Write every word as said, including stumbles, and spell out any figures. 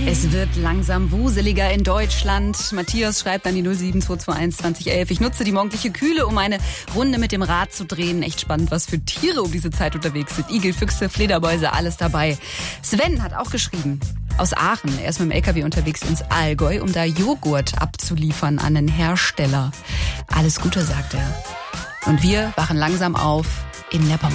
Es wird langsam wuseliger in Deutschland. Matthias schreibt an die null sieben zwei zwei eins zwanzig elf. Ich nutze die morgendliche Kühle, um eine Runde mit dem Rad zu drehen. Echt spannend, was für Tiere um diese Zeit unterwegs sind. Igel, Füchse, Fledermäuse, alles dabei. Sven hat auch geschrieben. Aus Aachen. Er ist mit dem L K W unterwegs ins Allgäu, um da Joghurt abzuliefern an den Hersteller. Alles Gute, sagt er. Und wir wachen langsam auf in der Pommes.